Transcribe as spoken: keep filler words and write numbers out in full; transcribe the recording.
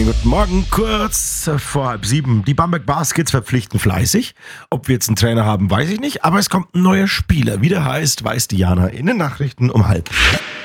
Schönen guten Morgen, kurz vor halb sieben. Die Bamberg Baskets verpflichten fleißig. Ob wir jetzt einen Trainer haben, weiß ich nicht. Aber es kommt ein neuer Spieler. Wie der heißt, weiß Diana in den Nachrichten um halb.